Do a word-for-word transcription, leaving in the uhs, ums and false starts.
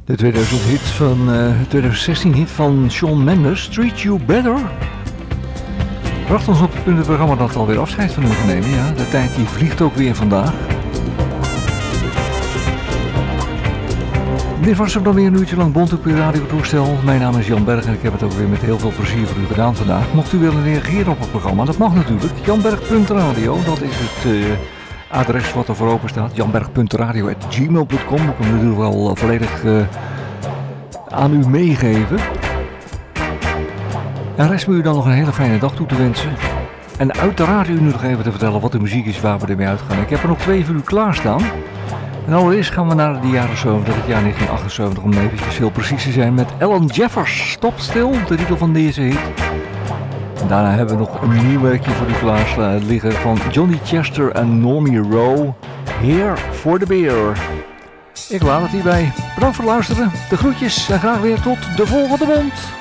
De tweeduizend hit van, uh, twintig zestien hit van Shawn Mendes, Treat You Better. Bracht ons op het punt het programma dat we alweer afscheid van u gaan nemen. Ja, de tijd die vliegt ook weer vandaag. Dit was er dan weer een uurtje lang bont op uw radiotoestel. Mijn naam is Jan Berg en ik heb het ook weer met heel veel plezier voor u gedaan vandaag. Mocht u willen reageren op het programma, dat mag natuurlijk. janberg punt radio, dat is het uh, adres wat er voor open staat. janberg punt radio at gmail punt com. Ik kan hem natuurlijk wel volledig uh, aan u meegeven. En rest me u dan nog een hele fijne dag toe te wensen. En uiteraard u nu nog even te vertellen wat de muziek is waar we ermee uitgaan. Ik heb er nog twee voor u klaarstaan. En allereerst gaan we naar de jaren zeventig, het jaar negentien achtenzeventig om eventjes heel precies te zijn, met Alan Jeffers. Stop Still, de titel van deze hit. En daarna hebben we nog een nieuw werkje voor u klaar liggen van Johnny Chester en Normie Rowe. Here for the Beer. Ik laat het hierbij. Bedankt voor het luisteren, de groetjes en graag weer tot de volgende mond.